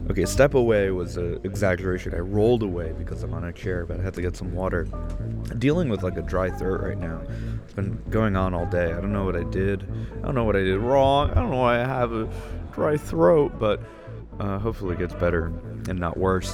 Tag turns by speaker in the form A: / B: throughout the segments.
A: Okay, step away was an exaggeration. I rolled away because I'm on a chair, but I had to get some water. I'm dealing with like a dry throat right now. It's been going on all day. I don't know what I did. I don't know what I did wrong. I don't know why I have a dry throat, but hopefully it gets better and not worse.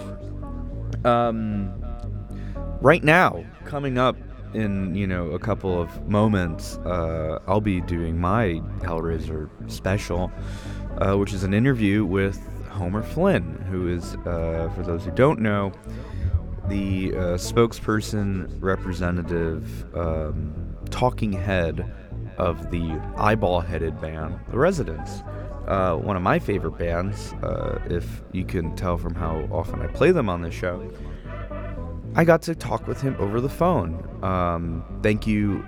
A: Right now, coming up in, a couple of moments, I'll be doing my Hellraiser special, which is an interview with Homer Flynn, who is, for those who don't know, the spokesperson, representative, talking head of the eyeball-headed band, The Residents. One of my favorite bands, if you can tell from how often I play them on this show. I got to talk with him over the phone. Thank you,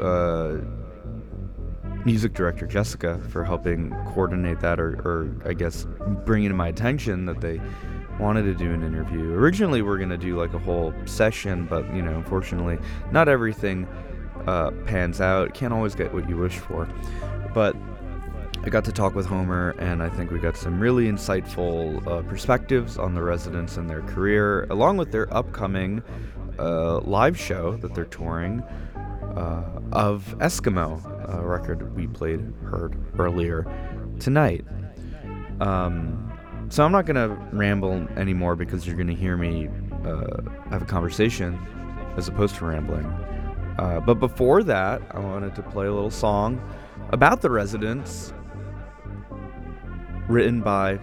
A: music director Jessica, for helping coordinate that, or I guess bringing to my attention that they wanted to do an interview. Originally, we're going to do like a whole session, but, unfortunately, not everything pans out. Can't always get what you wish for. But I got to talk with Homer, and I think we got some really insightful perspectives on the Residents and their career, along with their upcoming live show that they're touring of Eskimo, a record we heard earlier tonight. So I'm not going to ramble anymore because you're going to hear me have a conversation as opposed to rambling. But before that, I wanted to play a little song about the Residents, written by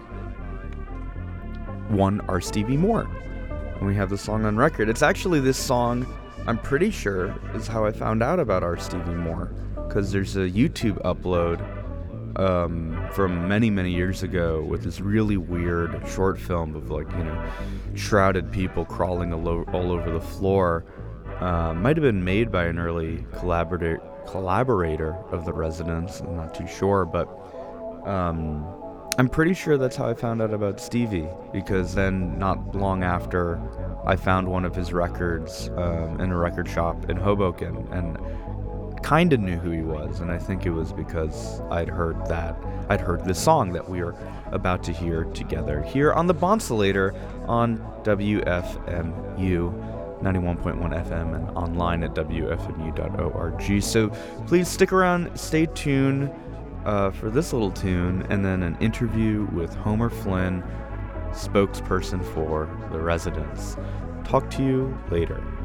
A: one R. Stevie Moore. And we have the song on record. It's actually this song, I'm pretty sure, is how I found out about R. Stevie Moore. Because there's a YouTube upload from many years ago with this really weird short film of shrouded people crawling all over the floor. Might have been made by an early collaborator of the Residents. I'm not too sure, but I'm pretty sure that's how I found out about Stevie, because then not long after I found one of his records in a record shop in Hoboken and kind of knew who he was, and I think it was because I'd heard this song that we are about to hear together here on the Bonsolator on WFMU 91.1 FM and online at WFMU.org. So please stick around, stay tuned for this little tune, and then an interview with Homer Flynn, spokesperson for the Residents. Talk to you later.